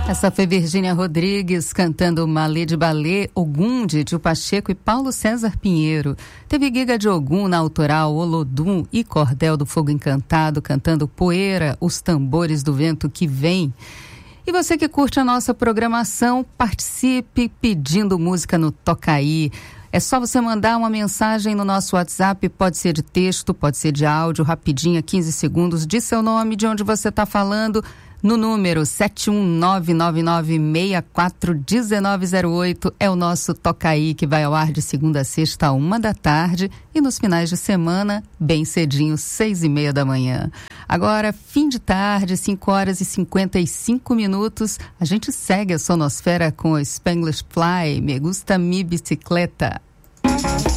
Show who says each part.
Speaker 1: Essa foi Virgínia Rodrigues cantando Malê de Balê, Ogum de Tio Pacheco e Paulo César Pinheiro. Teve Giga de Ogum na autoral Olodum e Cordel do Fogo Encantado cantando Poeira, os tambores do vento que vem. E você que curte a nossa programação, participe pedindo música no Toca Aí. É só você mandar uma mensagem no nosso WhatsApp, pode ser de texto, pode ser de áudio, rapidinho, 15 segundos, de seu nome, de onde você está falando, no número 71999641908. É o nosso Toca Aí, que vai ao ar de segunda a sexta, 13h, e nos finais de semana, bem cedinho, 6h30 da manhã. Agora, fim de tarde, 5h55, a gente segue a sonosfera com o Spanglish Fly, Me Gusta Mi Bicicleta.